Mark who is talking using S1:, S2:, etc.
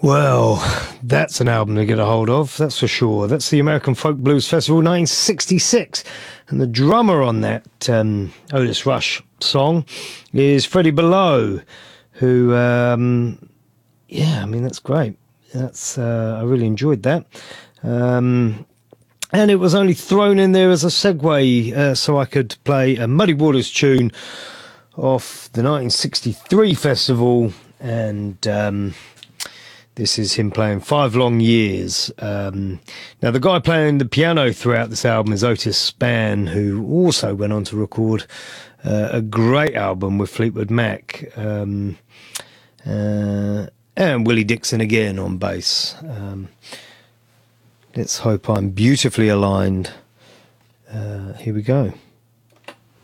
S1: Well, that's an album to get a hold of, that's for sure. That's the American Folk Blues Festival 1966. And the drummer on that Otis Rush song is Freddie Below, who, that's great. I really enjoyed that. And it was only thrown in there as a segue so I could play a Muddy Waters tune off the 1963 festival. And this is him playing 5 Long Years. Now, the guy playing the piano throughout this album is Otis Spann, who also went on to record a great album with Fleetwood Mac. And Willie Dixon again on bass. Let's hope I'm beautifully aligned. Here we go.